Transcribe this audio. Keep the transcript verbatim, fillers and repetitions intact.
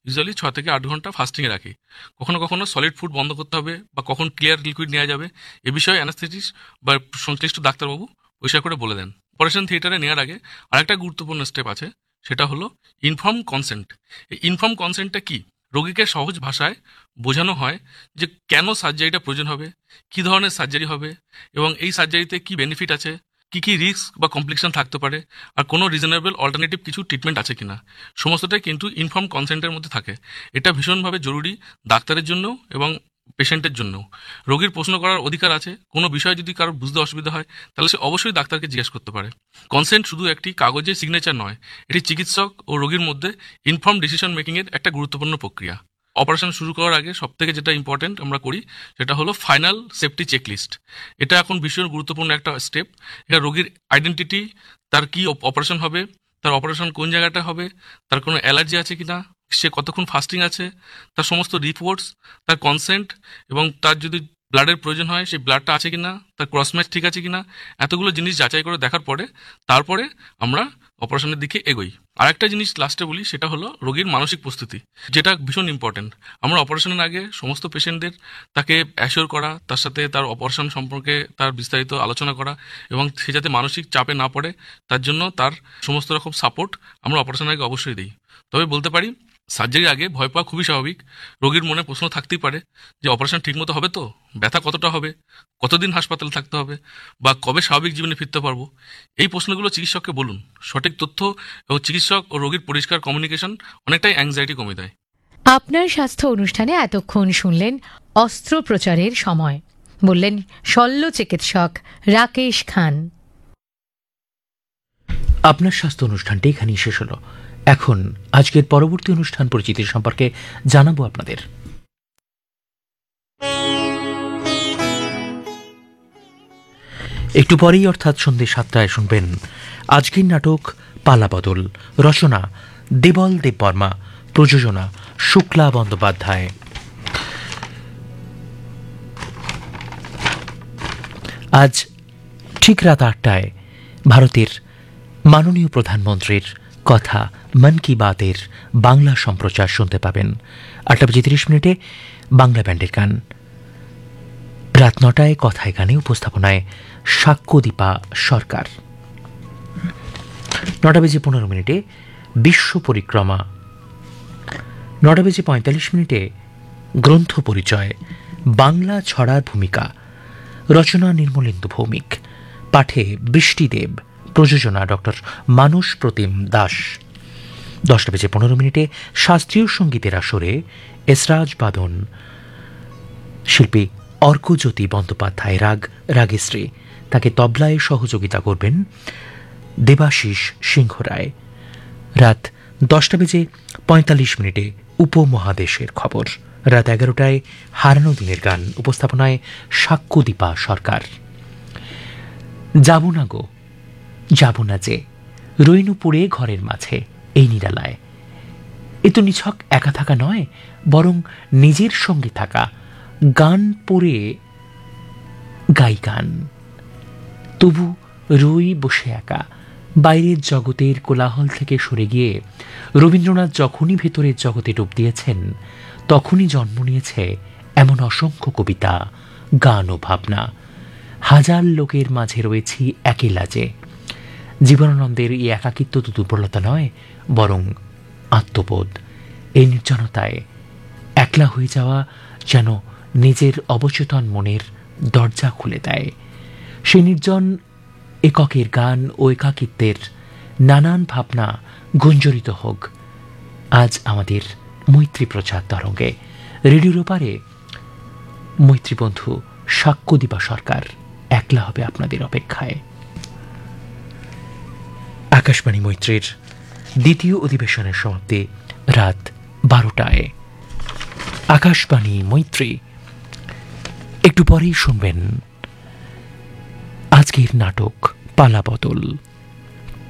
Usually ছ থেকে আট ঘন্টা ফাস্টিংয়ে রাখি। কখনো কখনো সলিড ফুড বন্ধ করতে হবে বা কখন ক্লিয়ার লিকুইড নেওয়া যাবে এ বিষয়ে অ্যানাস্থেটিস্ট বা সংশ্লিষ্ট ডাক্তারবাবু পরিষ্কার করে বলে দেন। অপারেশন থিয়েটারে নেওয়ার আগে আরেকটা গুরুত্বপূর্ণ স্টেপ আছে, সেটা হলো ইনফর্ম কনসেন্ট। এই ইনফর্ম কনসেন্টটা কি? রোগীকে সহজ ভাষায় বোঝানো হয় যে কেন সার্জারিটা প্রয়োজন হবে, কী ধরনের সার্জারি হবে, এবং এই সার্জারিতে কী বেনিফিট আছে, কী কী রিস্ক বা কমপ্লিকেশন থাকতে পারে, আর কোনো রিজনেবল অল্টারনেটিভ কিছু ট্রিটমেন্ট আছে কিনা, সমস্তটাই কিন্তু ইনফর্ম কনসেন্টের মধ্যে থাকে। এটা ভীষণভাবে জরুরি ডাক্তারের জন্য এবং পেশেন্টের জন্য। রোগীর প্রশ্ন করার অধিকার আছে। কোনো বিষয় যদি কারোর বুঝতে অসুবিধা হয় তাহলে সে অবশ্যই ডাক্তারকে জিজ্ঞেস করতে পারে। কনসেন্ট শুধু একটি কাগজের সিগনেচার নয়, এটি চিকিৎসক ও রোগীর মধ্যে ইনফর্ম ডিসিশন মেকিংয়ের একটা গুরুত্বপূর্ণ প্রক্রিয়া। অপারেশন শুরু করার আগে সবথেকে যেটা ইম্পর্টেন্ট আমরা করি সেটা হলো ফাইনাল সেফটি চেকলিস্ট। এটা এখন ভীষণ গুরুত্বপূর্ণ একটা স্টেপ। এটা রোগীর আইডেন্টিটি, তার কি অপারেশন হবে, তার অপারেশন কোন জায়গাটা হবে, তার কোনো অ্যালার্জি আছে কিনা, সে কতক্ষণ ফাস্টিং আছে, তার সমস্ত রিপোর্টস, তার কনসেন্ট, এবং তার যদি ব্লাডের প্রয়োজন হয় সেই ব্লাডটা আছে কিনা, তার ক্রসম্যাচ ঠিক আছে কিনা, এতগুলো জিনিস যাচাই করে দেখার পরে তারপরে আমরা অপারেশনের দিকে এগোই। আর একটা জিনিস লাস্টে বলি, সেটা হলো রোগীর মানসিক প্রস্তুতি, যেটা ভীষণ ইম্পর্টেন্ট। আমরা অপারেশনের আগে সমস্ত পেশেন্টদের তাকে অ্যাসিওর করা, তার সাথে তার অপারেশন সম্পর্কে তার বিস্তারিত আলোচনা করা, এবং সে যাতে মানসিক চাপে না পড়ে তার জন্য তার সমস্ত রকম সাপোর্ট আমরা অপারেশনের আগে অবশ্যই দিই। তবে বলতে পারি সার্জারির আগে ভয় পাওয়া খুবই স্বাভাবিক। রোগীর মনে প্রশ্ন থাকতেই পারে যে অপারেশন ঠিকমতো হবে তো, ব্যথা কতটা হবে, কতদিন হাসপাতালে থাকতে হবে, বা কবে স্বাভাবিক জীবনে ফিরতে পারবো। এই প্রশ্নগুলো চিকিৎসককে বলুন। সঠিক তথ্য এবং চিকিৎসক ও রোগীর পরিষ্কার কমিউনিকেশন অনেকটাই অ্যাংজাইটি কমিয়ে দেয়। আপনার স্বাস্থ্য অনুষ্ঠানে এতক্ষণ শুনলেন অস্ত্রোপচারের সময়, বললেন শল্য চিকিৎসক রাকেশ খান। আপনার স্বাস্থ্য অনুষ্ঠানটি এখানেই শেষ হলো। এখন আজকের পরবর্তী অনুষ্ঠান পরিচিতির সম্পর্কে জানাবো আপনাদের। একটু পরেই অর্থাৎ সন্ধ্যে সাতটায় শুনবেন আজকের নাটক পালাবদল। রচনা দেবল দেববর্মা, প্রযোজনা শুক্লা বন্দ্যোপাধ্যায়। আজ ঠিক রাত আটটায় ভারতের মাননীয় প্রধানমন্ত্রীর কথা মন কি বাতের বাংলা সম্প্রচার শুনতে পাবেন। আটটা বেজে তিরিশ মিনিটে বাংলা ব্যান্ডের গান। রাত নটায় কথায় গানে উপস্থাপনায় সাক্ষ্যদীপা সরকার। নটা বেজে পনেরো মিনিটে বিশ্ব পরিক্রমা। নটা বেজে পঁয়তাল্লিশ মিনিটে গ্রন্থ পরিচয়, বাংলা ছড়ার ভূমিকা। রচনা নির্মলেন্দু ভৌমিক, পাঠে বৃষ্টিদেব, প্রযোজনা ডক্টর মানস প্রতিম দাস। দশটা বেজে পনেরো মিনিটে শাস্ত্রীয় সঙ্গীতের আসরে এসরাজ বাদন, শিল্পী অর্কজ্যোতি বন্দ্যোপাধ্যায়, রাগ রাগেশ্রী। তাকে তবলায় সহযোগিতা করবেন দেবাশিস সিংহ রায়। রাত দশটা বেজে পঁয়তাল্লিশ মিনিটে উপমহাদেশের খবর। রাত এগারোটায় হারানো দিনের গান, উপস্থাপনায় সাক্ষ্যদীপা সরকার। যাব না গো যাব না যে, রইনু পুড়ে ঘরের মাঝে এই নিরালায়। এ তো নিছক একা থাকা নয়, বরং নিজের সঙ্গে থাকা। গান পড়ে গাই গান, তবু রই বসে একা। বাইরের জগতের কোলাহল থেকে সরে গিয়ে রবীন্দ্রনাথ যখনই ভেতরের জগতে ডুব দিয়েছেন, তখনই জন্ম নিয়েছে এমন অসংখ্য কবিতা, গান ও ভাবনা। হাজার লোকের মাঝে রয়েছি একেলা যে। জীবনানন্দের এই একাকিত্ব তো দুর্বলতা নয়, বরং আত্মবোধ। এই নির্জনতায় একলা হয়ে যাওয়া যেন নিজের অবচেতন মনের দরজা খুলে দেয়। সে নির্জন এককের গান ও একাকিত্বের নানান ভাবনা গুঞ্জরিত হোক আজ আমাদের মৈত্রী প্রচার তরঙ্গে। রেডিওর ওপারে মৈত্রী বন্ধু সাক্ষ্যদীপা সরকার একলা হবে আপনাদের অপেক্ষায়। আকাশবাণী মৈত্রীর দ্বিতীয় অধিবেশনের সমাপ্তি রাত বারোটায়। আকাশবাণী মৈত্রী। একটু পরেই শুনবেন আজকের নাটক পালাবদল।